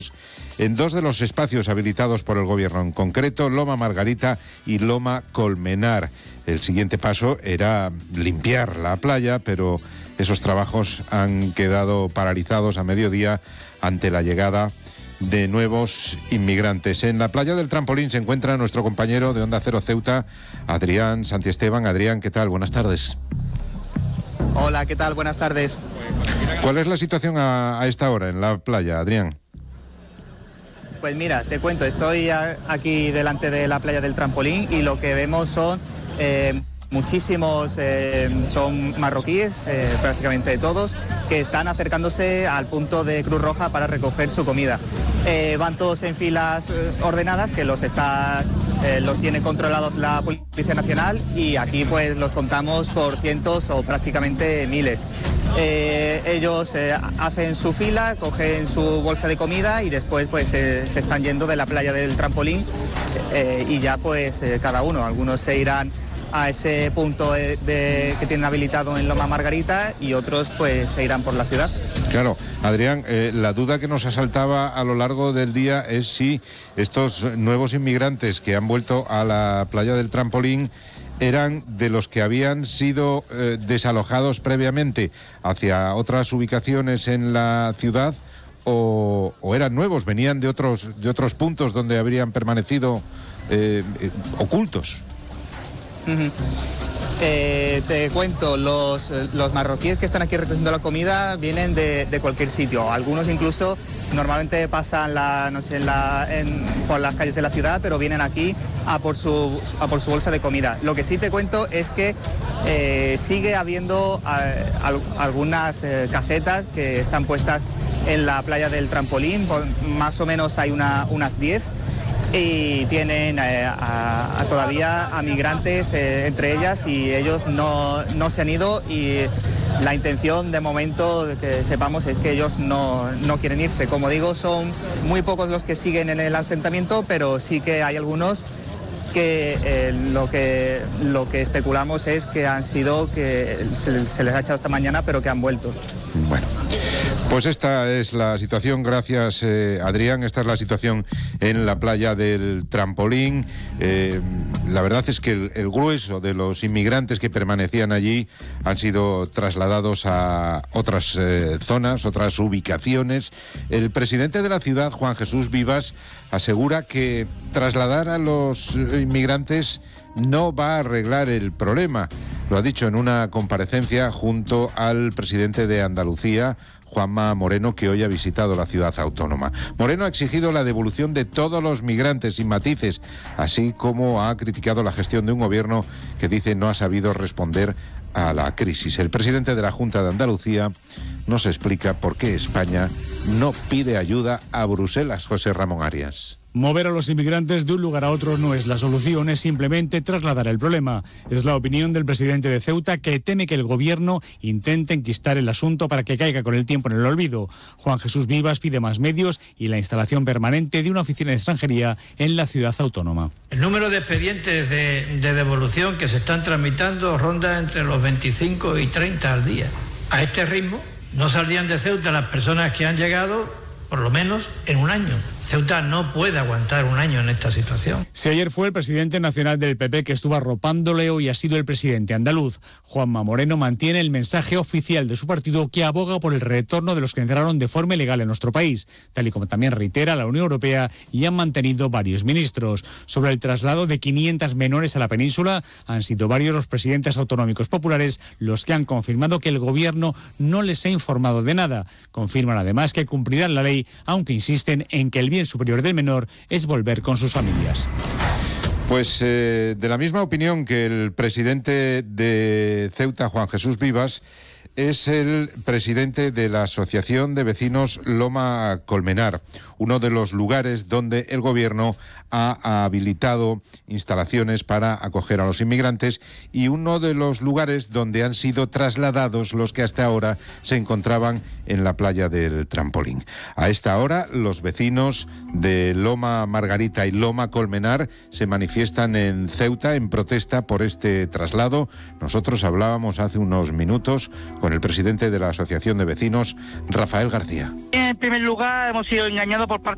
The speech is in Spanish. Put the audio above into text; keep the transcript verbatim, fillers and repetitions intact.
en dos de los espacios habilitados por el Gobierno, en concreto Loma Margarita y Loma Colmenar. El siguiente paso era limpiar la playa, pero esos trabajos han quedado paralizados a mediodía ante la llegada de nuevos inmigrantes. En la playa del Trampolín se encuentra nuestro compañero de Onda Cero Ceuta, Adrián Santiesteban. Adrián, ¿qué tal? Buenas tardes. Hola, ¿qué tal? Buenas tardes. ¿Cuál es la situación a, a esta hora en la playa, Adrián? Pues mira, te cuento, estoy a, aquí delante de la playa del Trampolín y lo que vemos son eh, muchísimos, eh, son marroquíes, eh, prácticamente todos, que están acercándose al punto de Cruz Roja para recoger su comida. Eh, van todos en filas eh, ordenadas, que los está, eh, los tiene controlados la Policía Nacional, y aquí pues los contamos por cientos o prácticamente miles. Eh, ellos eh, hacen su fila, cogen su bolsa de comida y después pues eh, se están yendo de la playa del Trampolín eh, y ya pues eh, cada uno, algunos se irán a ese punto de, de, que tienen habilitado en Loma Margarita y otros pues se irán por la ciudad. Claro, Adrián, eh, la duda que nos asaltaba a lo largo del día es si estos nuevos inmigrantes que han vuelto a la playa del Trampolín eran de los que habían sido eh, desalojados previamente hacia otras ubicaciones en la ciudad o, o eran nuevos, venían de otros, de otros puntos donde habrían permanecido eh, eh, ocultos. Uh-huh. Eh, te cuento, los, los marroquíes que están aquí recogiendo la comida vienen de, de cualquier sitio. Algunos incluso normalmente pasan la noche en la, en, por las calles de la ciudad, pero vienen aquí a por su, a por su bolsa de comida. Lo que sí te cuento es que eh, sigue habiendo eh, al, algunas eh, casetas que están puestas en la playa del Trampolín, por, más o menos hay una, unas diez. Y tienen eh, a, a todavía a migrantes eh, entre ellas y ellos no, no se han ido y la intención de momento de que sepamos es que ellos no, no quieren irse. Como digo, son muy pocos los que siguen en el asentamiento, pero sí que hay algunos que eh, lo que lo que especulamos es que han sido que se, se les ha echado esta mañana pero que han vuelto. Bueno, pues esta es la situación, gracias eh, Adrián, esta es la situación en la playa del Trampolín. Eh, la verdad es que el, el grueso de los inmigrantes que permanecían allí han sido trasladados a otras eh, zonas, otras ubicaciones. El presidente de la ciudad, Juan Jesús Vivas, asegura que trasladar a los inmigrantes no va a arreglar el problema. Lo ha dicho en una comparecencia junto al presidente de Andalucía, Juanma Moreno, que hoy ha visitado la ciudad autónoma. Moreno ha exigido la devolución de todos los migrantes sin matices, así como ha criticado la gestión de un gobierno que dice no ha sabido responder a la crisis. El presidente de la Junta de Andalucía nos explica por qué España no pide ayuda a Bruselas. José Ramón Arias. Mover a los inmigrantes de un lugar a otro no es la solución, es simplemente trasladar el problema. Es la opinión del presidente de Ceuta, que teme que el gobierno intente enquistar el asunto para que caiga con el tiempo en el olvido. Juan Jesús Vivas pide más medios y la instalación permanente de una oficina de extranjería en la ciudad autónoma. El número de expedientes de, de devolución que se están tramitando ronda entre los veinticinco y treinta al día. A este ritmo no saldrían de Ceuta las personas que han llegado por lo menos en un año. Ceuta no puede aguantar un año en esta situación. Si ayer fue el presidente nacional del P P que estuvo arropándole, hoy ha sido el presidente andaluz. Juanma Moreno mantiene el mensaje oficial de su partido, que aboga por el retorno de los que entraron de forma ilegal en nuestro país, tal y como también reitera la Unión Europea y han mantenido varios ministros. Sobre el traslado de quinientas menores a la península, han sido varios los presidentes autonómicos populares los que han confirmado que el gobierno no les ha informado de nada. Confirman además que cumplirán la ley, aunque insisten en que el bien superior del menor es volver con sus familias. Pues eh, de la misma opinión que el presidente de Ceuta, Juan Jesús Vivas, es el presidente de la Asociación de Vecinos Loma Colmenar, uno de los lugares donde el gobierno ha habilitado instalaciones para acoger a los inmigrantes y uno de los lugares donde han sido trasladados los que hasta ahora se encontraban en la playa del Trampolín. A esta hora, los vecinos de Loma Margarita y Loma Colmenar se manifiestan en Ceuta en protesta por este traslado. Nosotros hablábamos hace unos minutos con el presidente de la Asociación de Vecinos, Rafael García. En primer lugar, hemos sido engañados por parte